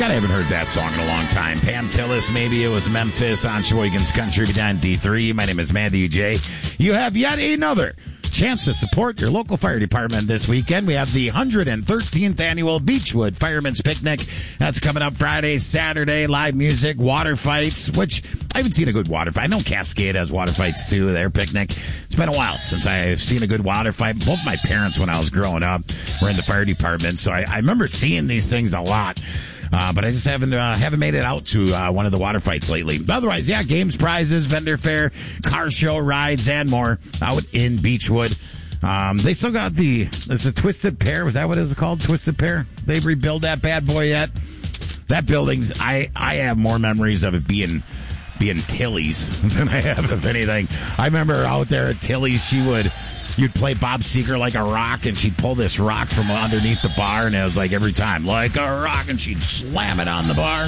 God, I haven't heard that song in a long time. Pantillis, maybe it was Memphis on Sheboygan's Country on D3. My name is Matthew J. You have yet another chance to support your local fire department this weekend. We have the 113th annual Beechwood Fireman's Picnic. That's coming up Friday, Saturday. Live music, water fights, which I haven't seen a good water fight. I know Cascade has water fights too, their picnic. It's been a while since I've seen a good water fight. Both my parents, when I was growing up, were in the fire department, so I remember seeing these things a lot. But I just haven't made it out to one of the water fights lately. Otherwise, yeah, games, prizes, vendor fair, car show, rides, and more out in Beechwood. They still got it's a Twisted Pair. Was that what it was called? Twisted Pair? They've rebuilt that bad boy yet? That building's, I have more memories of it being Tilly's than I have of anything. I remember out there at Tilly's, you'd play Bob Seger like a rock, and she'd pull this rock from underneath the bar, and it was like every time, like a rock, and she'd slam it on the bar.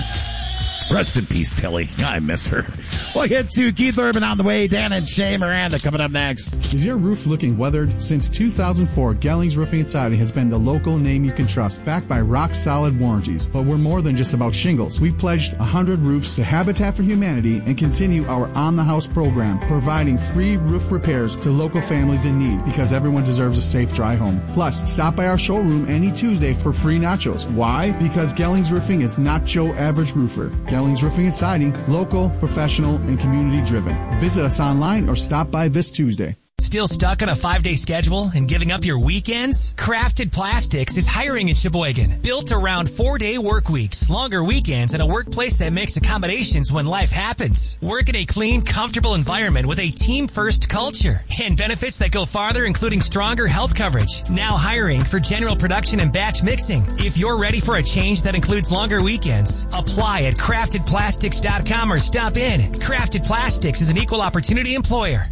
Rest in peace, Tilly. I miss her. We'll get to Keith Urban on the way. Dan and Shay Miranda coming up next. Is your roof looking weathered? Since 2004, Gellings Roofing and Siding has been the local name you can trust, backed by rock-solid warranties. But we're more than just about shingles. We've pledged 100 roofs to Habitat for Humanity and continue our on-the-house program, providing free roof repairs to local families in need, because everyone deserves a safe, dry home. Plus, stop by our showroom any Tuesday for free nachos. Why? Because Gellings Roofing is not your average roofer. Gellings Roofing and Siding, local, professional, and community-driven. Visit us online or stop by this Tuesday. Still stuck on a 5-day schedule and giving up your weekends? Crafted Plastics is hiring in Sheboygan. Built around 4-day work weeks, longer weekends, and a workplace that makes accommodations when life happens. Work in a clean, comfortable environment with a team-first culture. And benefits that go farther, including stronger health coverage. Now hiring for general production and batch mixing. If you're ready for a change that includes longer weekends, apply at craftedplastics.com or stop in. Crafted Plastics is an equal opportunity employer.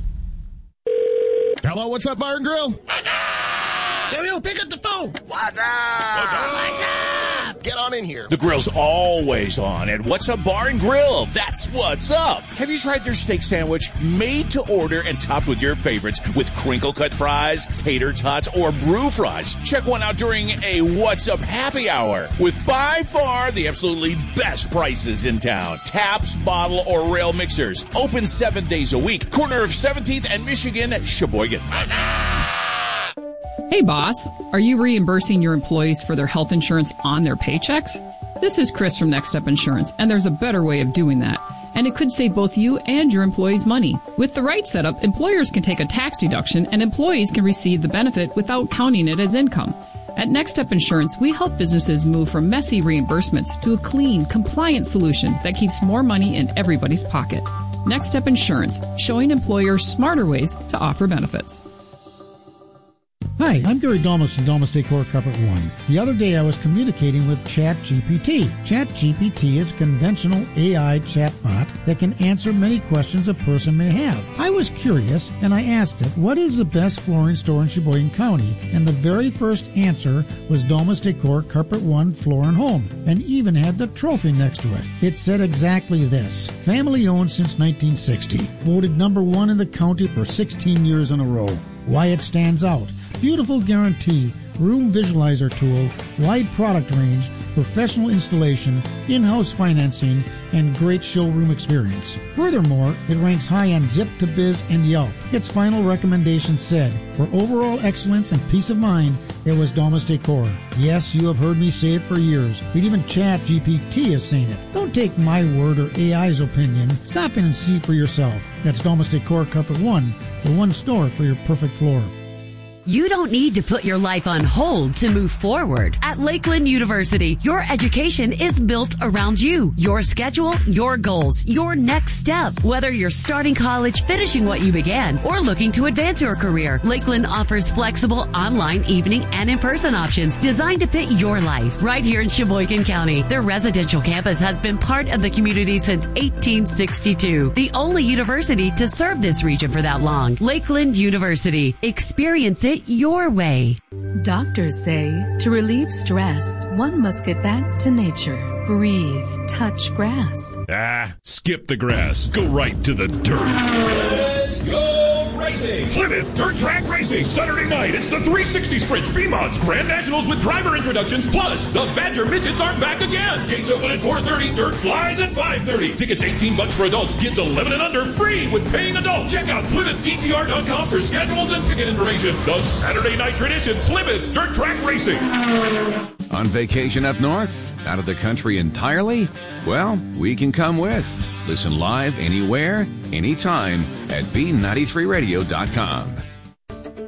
Hello, what's up, Bar and Grill? Yo, pick up the phone. What's up? Get on in here. The grill's always on at What's Up Bar and Grill. That's what's up. Have you tried their steak sandwich? Made to order and topped with your favorites with crinkle cut fries, tater tots, or brew fries. Check one out during a What's Up happy hour with by far the absolutely best prices in town. Taps, bottle, or rail mixers. Open 7 days a week. Corner of 17th and Michigan at Sheboygan. Hey boss, are you reimbursing your employees for their health insurance on their paychecks? This is Chris from Next Step Insurance, and there's a better way of doing that. And it could save both you and your employees money. With the right setup, employers can take a tax deduction and employees can receive the benefit without counting it as income. At Next Step Insurance, we help businesses move from messy reimbursements to a clean, compliant solution that keeps more money in everybody's pocket. Next Step Insurance, showing employers smarter ways to offer benefits. Hi, I'm Gary Domus from Domus Decor Carpet One. The other day I was communicating with ChatGPT. ChatGPT is a conventional AI chatbot that can answer many questions a person may have. I was curious and I asked it, what is the best flooring store in Sheboygan County? And the very first answer was Domus Decor Carpet One Floor and Home, and even had the trophy next to it. It said exactly this: family owned since 1960, voted number one in the county for 16 years in a row. Why it stands out: beautiful guarantee, room visualizer tool, wide product range, professional installation, in-house financing, and great showroom experience. Furthermore, it ranks high on Zip2Biz and Yelp. Its final recommendation said, for overall excellence and peace of mind, it was Domus Decor. Yes, you have heard me say it for years, but even ChatGPT is saying it. Don't take my word or AI's opinion. Stop in and see for yourself. That's Domus Decor Carpet One, the one store for your perfect floor. You don't need to put your life on hold to move forward. At Lakeland University, your education is built around you, your schedule, your goals, your next step. Whether you're starting college, finishing what you began, or looking to advance your career, Lakeland offers flexible online, evening, and in-person options designed to fit your life. Right here in Sheboygan County, their residential campus has been part of the community since 1862. The only university to serve this region for that long. Lakeland University. Experience it your way. Doctors say to relieve stress, one must get back to nature. Breathe, touch grass. Skip the grass. Go right to the dirt. Let's go Racing. Plymouth Dirt Track Racing. Saturday night, it's the 360 Sprint B-Mods Grand Nationals with driver introductions. Plus, the Badger Midgets are back again. Gates open at 4:30. Dirt flies at 5:30. Tickets $18 for adults. Kids 11 and under free with paying adults. Check out PlymouthDTR.com for schedules and ticket information. The Saturday night tradition, Plymouth Dirt Track Racing. On vacation up north? Out of the country entirely? Well, we can come with. Listen live anywhere, anytime at B93radio.com.